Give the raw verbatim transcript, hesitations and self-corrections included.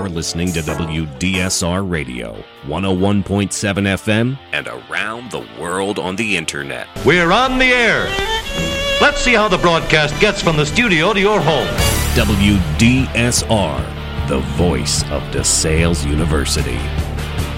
You're listening to W D S R Radio, one oh one point seven F M, and around the world on the internet. We're on the air. Let's see how the broadcast gets from the studio to your home. W D S R, the voice of DeSales University.